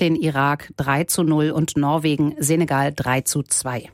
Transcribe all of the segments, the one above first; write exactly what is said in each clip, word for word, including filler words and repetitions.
den Irak drei zu null und Norwegen Senegal drei zu zwei.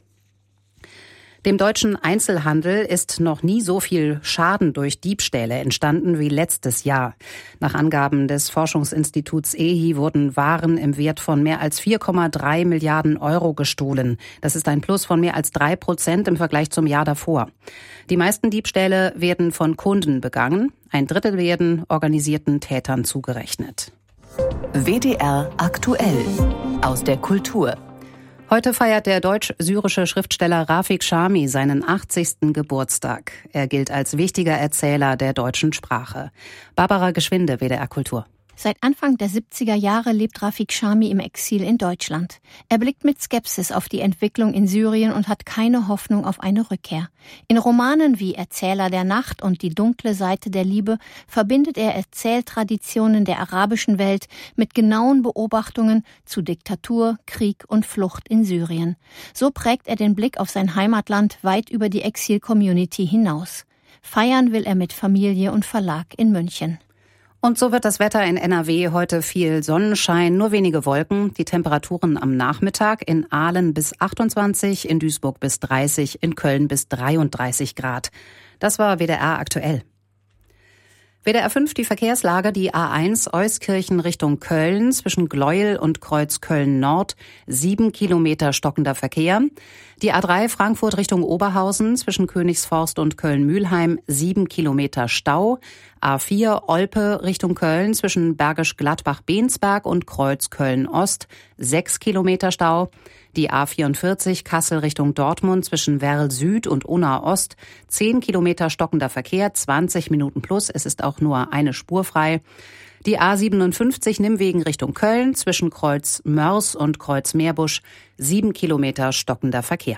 Dem deutschen Einzelhandel ist noch nie so viel Schaden durch Diebstähle entstanden wie letztes Jahr. Nach Angaben des Forschungsinstituts E H I wurden Waren im Wert von mehr als vier Komma drei Milliarden Euro gestohlen. Das ist ein Plus von mehr als drei Prozent im Vergleich zum Jahr davor. Die meisten Diebstähle werden von Kunden begangen. Ein Drittel werden organisierten Tätern zugerechnet. W D R aktuell aus der Kultur. Heute feiert der deutsch-syrische Schriftsteller Rafik Chami seinen achtzigsten Geburtstag. Er gilt als wichtiger Erzähler der deutschen Sprache. Barbara Geschwinde, W D R Kultur. Seit Anfang der siebziger Jahre lebt Rafik Chami im Exil in Deutschland. Er blickt mit Skepsis auf die Entwicklung in Syrien und hat keine Hoffnung auf eine Rückkehr. In Romanen wie Erzähler der Nacht und Die dunkle Seite der Liebe verbindet er Erzähltraditionen der arabischen Welt mit genauen Beobachtungen zu Diktatur, Krieg und Flucht in Syrien. So prägt er den Blick auf sein Heimatland weit über die Exil-Community hinaus. Feiern will er mit Familie und Verlag in München. Und so wird das Wetter in N R W heute viel Sonnenschein, nur wenige Wolken. Die Temperaturen am Nachmittag in Aalen bis achtundzwanzig, in Duisburg bis dreißig, in Köln bis dreiunddreißig Grad. Das war W D R aktuell. W D R fünf die Verkehrslage, die A eins Euskirchen Richtung Köln zwischen Gleuel und Kreuz Köln-Nord, sieben Kilometer stockender Verkehr. Die A drei Frankfurt Richtung Oberhausen zwischen Königsforst und Köln-Mühlheim, sieben Kilometer Stau. A vier Olpe Richtung Köln zwischen Bergisch Gladbach-Bensberg und Kreuz Köln-Ost, sechs Kilometer Stau. Die A vierundvierzig Kassel Richtung Dortmund zwischen Werl Süd und Unna Ost, zehn Kilometer stockender Verkehr, zwanzig Minuten plus. Es ist auch nur eine Spur frei. Die A siebenundfünfzig Nimwegen Richtung Köln zwischen Kreuz Mörs und Kreuz Meerbusch, sieben Kilometer stockender Verkehr.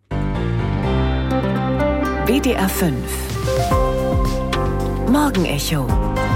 W D R fünf Morgenecho.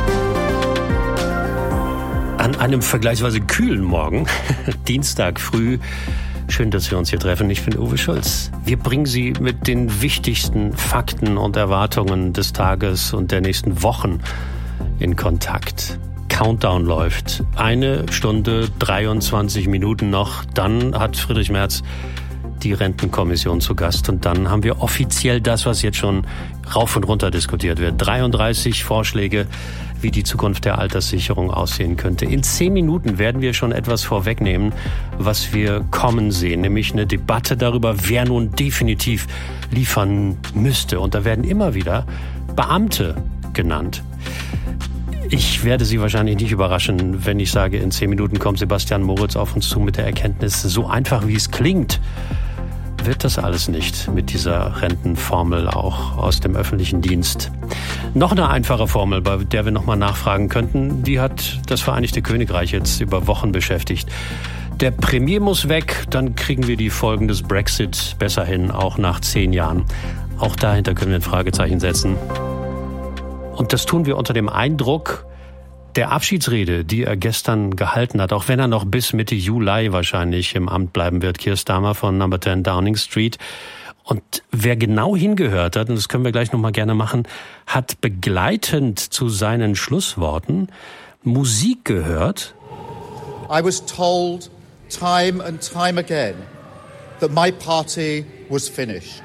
An einem vergleichsweise kühlen Morgen, Dienstag früh, schön, dass wir uns hier treffen. Ich bin Uwe Schulz. Wir bringen Sie mit den wichtigsten Fakten und Erwartungen des Tages und der nächsten Wochen in Kontakt. Countdown läuft. Eine Stunde, dreiundzwanzig Minuten noch. Dann hat Friedrich Merz die Rentenkommission zu Gast. Und dann haben wir offiziell das, was jetzt schon rauf und runter diskutiert wird. dreiunddreißig Vorschläge, wie die Zukunft der Alterssicherung aussehen könnte. In zehn Minuten werden wir schon etwas vorwegnehmen, was wir kommen sehen, nämlich eine Debatte darüber, wer nun definitiv liefern müsste. Und da werden immer wieder Beamte genannt. Ich werde Sie wahrscheinlich nicht überraschen, wenn ich sage, in zehn Minuten kommt Sebastian Moritz auf uns zu mit der Erkenntnis, so einfach wie es klingt, wird das alles nicht mit dieser Rentenformel auch aus dem öffentlichen Dienst. Noch eine einfache Formel, bei der wir nochmal nachfragen könnten, die hat das Vereinigte Königreich jetzt über Wochen beschäftigt. Der Premier muss weg, dann kriegen wir die Folgen des Brexit besser hin, auch nach zehn Jahren. Auch dahinter können wir ein Fragezeichen setzen. Und das tun wir unter dem Eindruck der Abschiedsrede, die er gestern gehalten hat, auch wenn er noch bis Mitte Juli wahrscheinlich im Amt bleiben wird, Keir Starmer von Number zehn Downing Street. Und wer genau hingehört hat, und das können wir gleich nochmal gerne machen, hat begleitend zu seinen Schlussworten Musik gehört. I was told time and time again that my party was finished.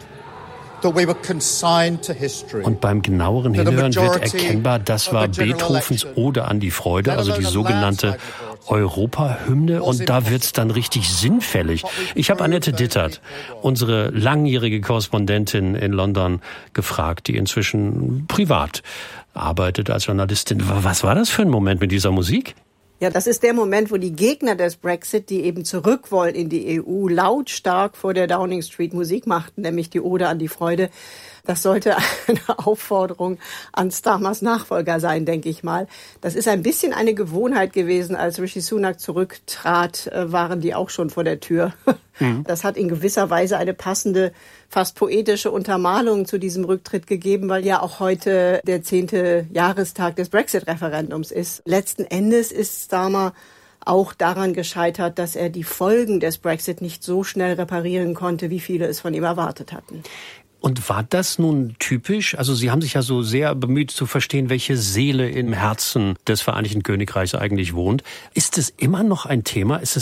Und beim genaueren Hinhören wird erkennbar, das war Beethovens Ode an die Freude, also die sogenannte Europahymne. Und da wird's dann richtig sinnfällig. Ich habe Annette Dittert, unsere langjährige Korrespondentin in London, gefragt, die inzwischen privat arbeitet als Journalistin. Was war das für ein Moment mit dieser Musik? Ja, das ist der Moment, wo die Gegner des Brexit, die eben zurück wollen in die E U, lautstark vor der Downing Street Musik machten, nämlich die Ode an die Freude. Das sollte eine Aufforderung an Starmers Nachfolger sein, denke ich mal. Das ist ein bisschen eine Gewohnheit gewesen. Als Rishi Sunak zurücktrat, waren die auch schon vor der Tür. Mhm. Das hat in gewisser Weise eine passende, fast poetische Untermalung zu diesem Rücktritt gegeben, weil ja auch heute der zehnte Jahrestag des Brexit-Referendums ist. Letzten Endes ist Starmer auch daran gescheitert, dass er die Folgen des Brexit nicht so schnell reparieren konnte, wie viele es von ihm erwartet hatten. Und war das nun typisch? Also Sie haben sich ja so sehr bemüht zu verstehen, welche Seele im Herzen des Vereinigten Königreichs eigentlich wohnt. Ist es immer noch ein Thema? Ist es